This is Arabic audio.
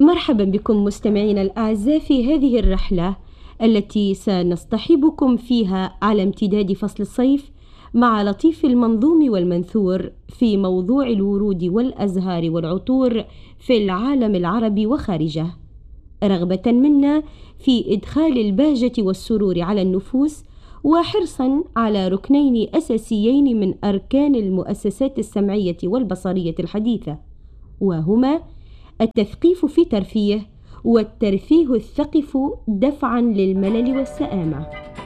مرحبا بكم مستمعينا الأعزاء في هذه الرحلة التي سنصطحبكم فيها على امتداد فصل الصيف مع لطيف المنظوم والمنثور في موضوع الورود والأزهار والعطور في العالم العربي وخارجه، رغبة منا في إدخال البهجة والسرور على النفوس، وحرصا على ركنين أساسيين من أركان المؤسسات السمعية والبصرية الحديثة، وهما التثقيف في ترفيه، والترفيه الثقف دفعا للملل والسآمة.